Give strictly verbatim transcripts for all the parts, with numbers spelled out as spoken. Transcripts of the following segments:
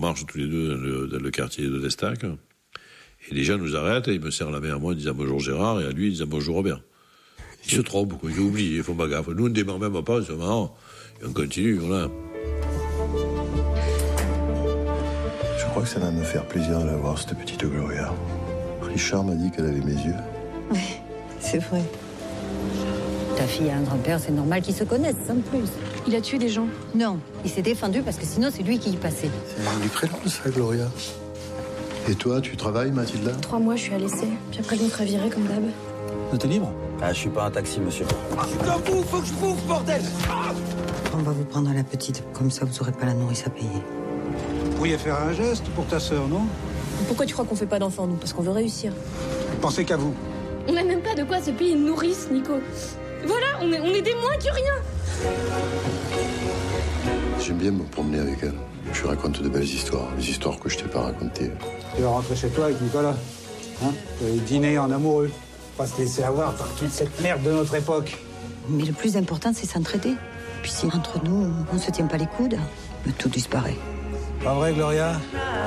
marche tous les deux dans le, dans le quartier de l'Estac. Et les gens nous arrêtent et ils me serrent la main à moi en disant bonjour Gérard et à lui en disant bonjour Robert. Ils se trompent, quoi. Ils ont oublié, ils font pas gaffe. Nous, on ne démarre même pas, c'est marrant. Et on continue, voilà. Je crois que ça va me faire plaisir de la voir, cette petite Gloria. Richard m'a dit qu'elle avait mes yeux. Oui, c'est vrai. Ta fille a un grand-père, c'est normal qu'ils se connaissent, sans plus. Il a tué des gens? Non, il s'est défendu parce que sinon c'est lui qui y passait. C'est du prénom, ça, Gloria. Et toi, tu travailles, Mathilda? Trois mois, je suis à l'essai. Puis après, le contrat viré, comme d'hab. T'es libre? Ah, je suis pas un taxi, monsieur. Putain, vous, faut que je bouffe, bordel! On va vous prendre la petite, comme ça vous aurez pas la nourrice à payer. Vous pourriez faire un geste pour ta sœur, non? Pourquoi tu crois qu'on fait pas d'enfants, nous? Parce qu'on veut réussir. Pensez qu'à vous. On n'a même pas de quoi se payer une nourrice, Nico. Voilà, on est, on est des moins que rien. J'aime bien me promener avec elle. Je lui raconte de belles histoires, des histoires que je t'ai pas racontées. Tu vas rentrer chez toi avec Nicolas. Hein? Tu vas dîner en amoureux. Pas se laisser avoir par toute cette merde de notre époque. Mais le plus important, c'est s'entraider. Puis si entre nous, on se tient pas les coudes, tout disparaît. Pas vrai, Gloria?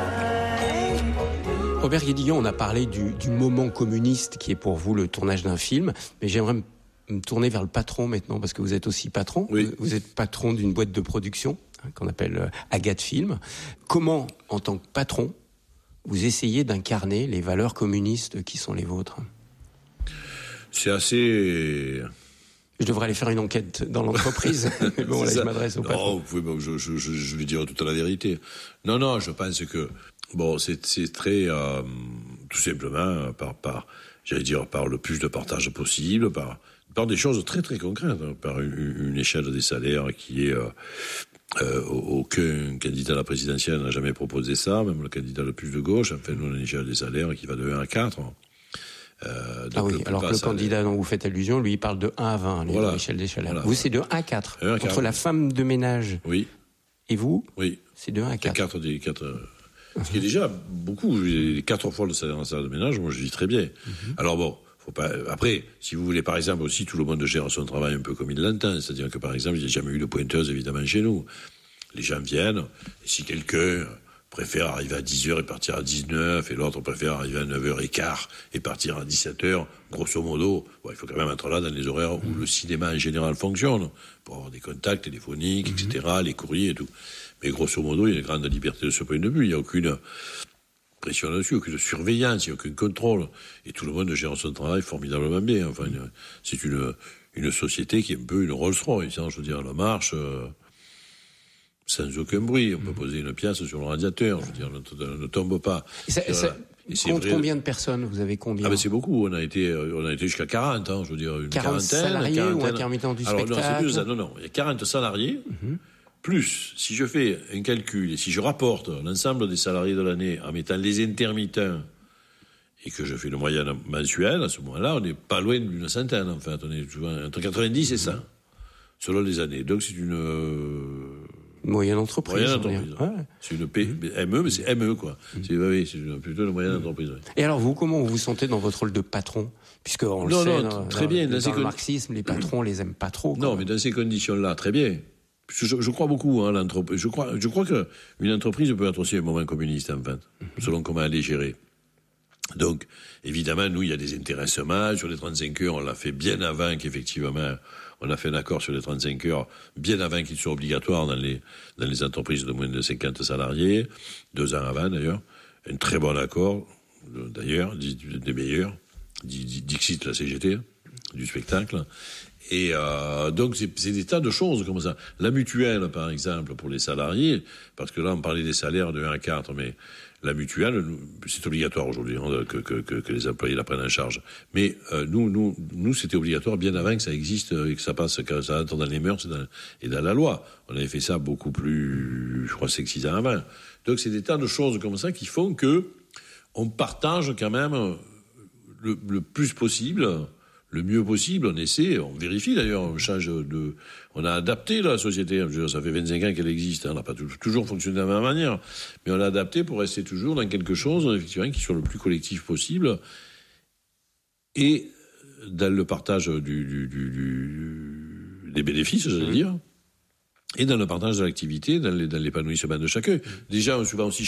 Robert Guédiguian, on a parlé du, du moment communiste qui est pour vous le tournage d'un film, mais j'aimerais me, me tourner vers le patron maintenant, parce que vous êtes aussi patron. Oui. Vous êtes patron d'une boîte de production hein, qu'on appelle euh, Agathe Film. Comment, en tant que patron, vous essayez d'incarner les valeurs communistes qui sont les vôtres? C'est assez... Je devrais aller faire une enquête dans l'entreprise. Mais bon, là, je m'adresse au patron. Non, vous pouvez, je, je, je, je vais dire toute la vérité. Non, non, je pense que... Bon, c'est, c'est très... Euh, tout simplement, par, par, j'allais dire, par le plus de partage possible, par, par des choses très, très concrètes, hein, par une, une échelle des salaires qui est... Euh, euh, aucun candidat à la présidentielle n'a jamais proposé ça, même le candidat le plus de gauche. Enfin, nous, on a une échelle des salaires qui va de un à quatre. Euh, ah oui, alors que le candidat dont vous faites allusion, lui, il parle de un à vingt, voilà. l'échelle des salaires. Voilà, vous, voilà. c'est de un à quatre. un à Entre quatre. la femme de ménage oui. et vous, oui. c'est de un à quatre. quatre des quatre. Uh-huh. Ce qui est déjà beaucoup. quatre fois le salaire en salaire de ménage, moi, je vis très bien. Uh-huh. Alors bon, faut pas. Après, si vous voulez, par exemple, aussi, tout le monde gère son travail un peu comme il l'entend. C'est-à-dire que, par exemple, il n'y a jamais eu de pointeuse, évidemment, chez nous. Les gens viennent, et si quelqu'un préfère arriver à dix heures et partir à dix-neuf, et l'autre préfère arriver à neuf heures quinze et partir à dix-sept heures, grosso modo, bon, il faut quand même être là dans les horaires où mmh. le cinéma en général fonctionne, pour avoir des contacts téléphoniques, mmh. et cetera, les courriers et tout. Mais grosso modo, il y a une grande liberté de ce point de vue, il n'y a aucune pression là-dessus, aucune surveillance, il n'y a aucun contrôle, et tout le monde gère son travail formidablement bien. Enfin, une, c'est une, une société qui est un peu une Rolls-Royce, hein, je veux dire, la marche... Euh, sans aucun bruit, on peut poser une pièce sur le radiateur, je veux dire, ne, ne, ne tombe pas. Et ça, et ça et compte vrai... combien de personnes? Vous avez combien? Ah ben c'est beaucoup, on a été, on a été jusqu'à quarante, hein, je veux dire, une quarante quarantaine. salariés quarantaine. Ou intermittents du Alors, spectacle? Non, c'est plus ça, non, non, il y a quarante salariés, mm-hmm. plus, si je fais un calcul, et si je rapporte l'ensemble des salariés de l'année en mettant les intermittents, et que je fais le moyen mensuel, à ce moment-là, on n'est pas loin d'une centaine, en fait, on est souvent entre quatre-vingt-dix et cent, selon les années. Donc c'est une... Euh... Moyenne entreprise. Moyenne entreprise. Ouais. C'est une P, mmh. M E, mais c'est M E, quoi. Mmh. C'est, oui, c'est plutôt une moyenne mmh. entreprise. Ouais. Et alors, vous, comment vous vous sentez dans votre rôle de patron? Puisque, on non, le sait, non, dans, très dans, bien. dans, dans dans le con... marxisme, les patrons, on les aime pas trop. Non, mais dans ces conditions-là, très bien. Je, je crois beaucoup, hein, l'entreprise. Je crois, je crois qu'une entreprise peut être aussi un moment communiste, en fait, mmh. selon comment elle est gérée. Donc, évidemment, nous, il y a des intéressements. Sur les trente-cinq heures, on l'a fait bien avant qu'effectivement, on a fait un accord sur les trente-cinq heures, bien avant qu'ils soient obligatoires dans les, dans les entreprises de moins de cinquante salariés. Deux ans avant, d'ailleurs. Un très bon accord, d'ailleurs, des meilleurs. Dixit, la C G T, du spectacle. Et euh, donc, c'est, c'est des tas de choses comme ça. La mutuelle, par exemple, pour les salariés, parce que là, on parlait des salaires de un à quatre, mais la mutuelle, c'est obligatoire aujourd'hui hein, que, que, que, que les employés la prennent en charge. Mais euh, nous, nous, nous, c'était obligatoire bien avant que ça existe et que ça passe, que ça entre dans les mœurs et dans, et dans la loi. On avait fait ça beaucoup plus, je crois, cinq six ans avant. Donc, c'est des tas de choses comme ça qui font que on partage quand même le, le plus possible. Le mieux possible, on essaie, on vérifie d'ailleurs, on change de, on a adapté la société, ça fait vingt-cinq ans qu'elle existe, hein, on n'a pas toujours fonctionné de la même manière, mais on l'a adapté pour rester toujours dans quelque chose, effectivement, qui soit le plus collectif possible, et dans le partage du, du, du, du des bénéfices, j'allais dire, et dans le partage de l'activité, dans l'épanouissement de chacun. Déjà, souvent aussi